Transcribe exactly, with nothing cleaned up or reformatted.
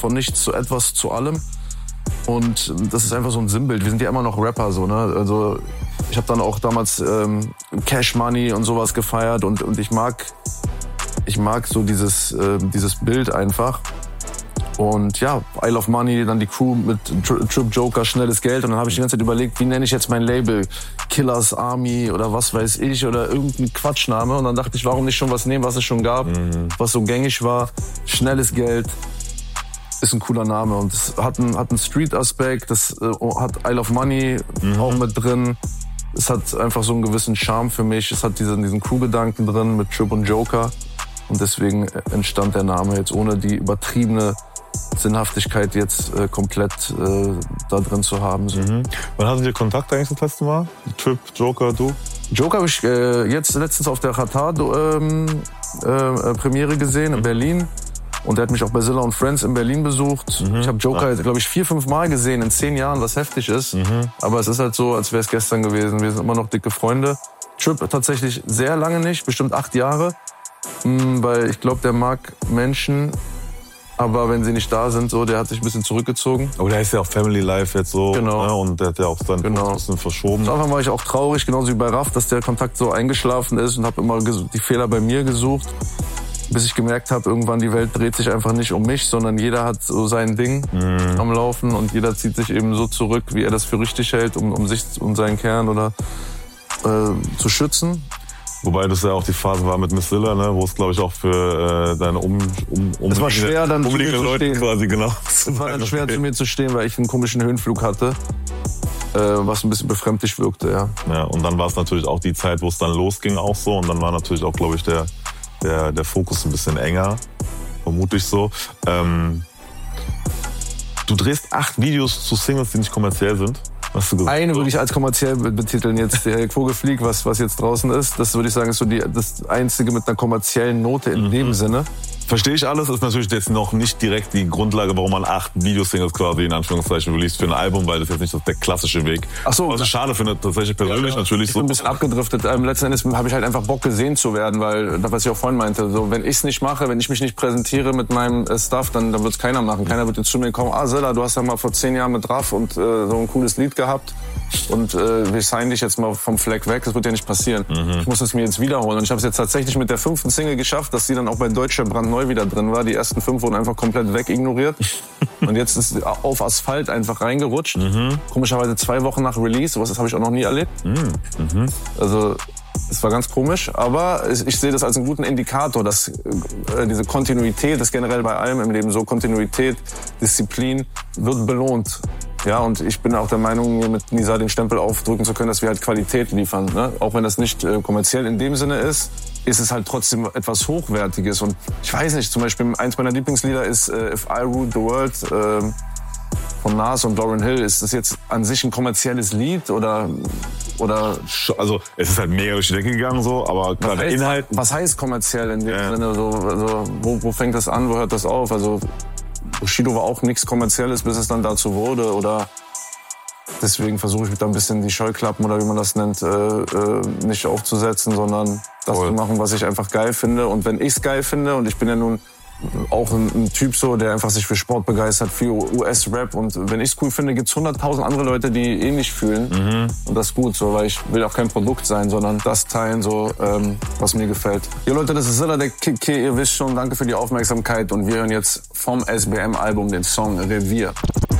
von nichts zu etwas zu allem. Und das ist einfach so ein Sinnbild. Wir sind ja immer noch Rapper, so, ne? Also ich habe dann auch damals ähm, Cash Money und sowas gefeiert und und ich mag ich mag so dieses äh, dieses Bild einfach. Und ja, I Love Money, dann die Crew mit Trip Joker, schnelles Geld. Und dann habe ich die ganze Zeit überlegt, wie nenne ich jetzt mein Label? Killers Army oder was weiß ich oder irgendein Quatschname. Und dann dachte ich, warum nicht schon was nehmen, was es schon gab, mhm. was so gängig war. Schnelles Geld ist ein cooler Name und es hat einen, hat einen Street-Aspekt, das äh, hat I Love Money mhm. auch mit drin. Es hat einfach so einen gewissen Charme für mich. Es hat diesen, diesen Crew-Gedanken drin mit Trip und Joker. Und deswegen entstand der Name jetzt ohne die übertriebene Sinnhaftigkeit jetzt äh, komplett äh, da drin zu haben. So. Mhm. Wann hattet ihr Kontakt eigentlich das letzte Mal? Trip, Joker, du? Joker habe ich äh, jetzt letztens auf der Qatar ähm, äh, Premiere gesehen in Berlin. Und er hat mich auch bei Zilla und Friends in Berlin besucht. Mhm. Ich habe Joker, glaube ich, vier, fünf Mal gesehen in zehn Jahren, was heftig ist. Mhm. Aber es ist halt so, als wäre es gestern gewesen. Wir sind immer noch dicke Freunde. Trip tatsächlich sehr lange nicht, bestimmt acht Jahre. Mhm, weil ich glaube, der mag Menschen, aber wenn sie nicht da sind, so, der hat sich ein bisschen zurückgezogen. Aber der ist ja auch Family Life jetzt so. Genau. Ne? Und der hat ja auch seinen genau. Fokus ein bisschen verschoben. Am Anfang war ich auch traurig, genauso wie bei Raff, dass der Kontakt so eingeschlafen ist und habe immer die Fehler bei mir gesucht. Bis ich gemerkt habe, irgendwann die Welt dreht sich einfach nicht um mich, sondern jeder hat so sein Ding mhm. am Laufen und jeder zieht sich eben so zurück, wie er das für richtig hält, um, um sich und seinen Kern oder äh, zu schützen. Wobei das ja auch die Phase war mit Miss Zilla, ne, wo es glaube ich auch für äh, deine um, um, um es war schwer, dann umliegende zu Leute stehen. quasi genau. Es war dann schwer, zu mir zu stehen, weil ich einen komischen Höhenflug hatte, äh, was ein bisschen befremdlich wirkte, ja. Ja, und dann war es natürlich auch die Zeit, wo es dann losging auch so und dann war natürlich auch, glaube ich, der Der, der Fokus ein bisschen enger, vermute ich so. Ähm, du drehst acht Videos zu Singles, die nicht kommerziell sind. Hast du gesagt? Eine würde ich als kommerziell betiteln, jetzt der Vogelflieg, was, was jetzt draußen ist. Das würde ich sagen, ist so die, das einzige mit einer kommerziellen Note in mhm. dem Sinne. Verstehe ich alles, ist natürlich jetzt noch nicht direkt die Grundlage, warum man acht Videosingles quasi in Anführungszeichen released für ein Album, weil das jetzt nicht der klassische Weg. Ach so. Was ich schade finde, tatsächlich persönlich ja, ja. natürlich ich so. Ich bin ein bisschen abgedriftet. Ähm, letzten Endes habe ich halt einfach Bock gesehen zu werden, weil, was ich auch vorhin meinte, so, wenn ich es nicht mache, wenn ich mich nicht präsentiere mit meinem äh, Stuff, dann, dann wird es keiner machen. Keiner wird jetzt zu mir kommen, ah Zilla, du hast ja mal vor zehn Jahren mit Raff und äh, so ein cooles Lied gehabt und äh, wir signen dich jetzt mal vom Fleck weg. Das wird ja nicht passieren. Mhm. Ich muss es mir jetzt wiederholen. Und ich habe es jetzt tatsächlich mit der fünften Single geschafft, dass sie dann auch bei Deutscher brandneu wieder drin war. Die ersten fünf wurden einfach komplett wegignoriert. Und jetzt ist auf Asphalt einfach reingerutscht. Mhm. Komischerweise zwei Wochen nach Release. Sowas habe ich auch noch nie erlebt. Mhm. Mhm. Also es war ganz komisch. Aber ich, ich sehe das als einen guten Indikator, dass äh, diese Kontinuität, das generell bei allem im Leben so, Kontinuität, Disziplin wird belohnt. Ja, und ich bin auch der Meinung, mir mit Nisa den Stempel aufdrücken zu können, dass wir halt Qualität liefern. Ne? Auch wenn das nicht äh, kommerziell in dem Sinne ist, ist es halt trotzdem etwas Hochwertiges. Und ich weiß nicht, zum Beispiel eins meiner Lieblingslieder ist äh, If I Ruled the World äh, von Nas und Lauryn Hill. Ist das jetzt an sich ein kommerzielles Lied oder... oder also es ist halt mega durch die Decke gegangen so, aber klar, der Inhalt... Was heißt kommerziell in dem ja. Sinne? So, also, wo, wo fängt das an, wo hört das auf? Also Bushido war auch nichts Kommerzielles, bis es dann dazu wurde. Oder deswegen versuche ich mich da ein bisschen die Scheuklappen oder wie man das nennt, äh, äh, nicht aufzusetzen, sondern das Voll. zu machen, was ich einfach geil finde. Und wenn ich es geil finde, und ich bin ja nun auch ein, ein Typ so, der einfach sich für Sport begeistert, für U S-Rap. Und wenn ich es cool finde, gibt's hunderttausend andere Leute, die ähnlich fühlen. Mhm. Und das ist gut so, weil ich will auch kein Produkt sein, sondern das teilen, so ähm, was mir gefällt. Ja Leute, das ist Zilla, der Kiki, ihr wisst schon, danke für die Aufmerksamkeit. Und wir hören jetzt vom S B M-Album den Song Revier.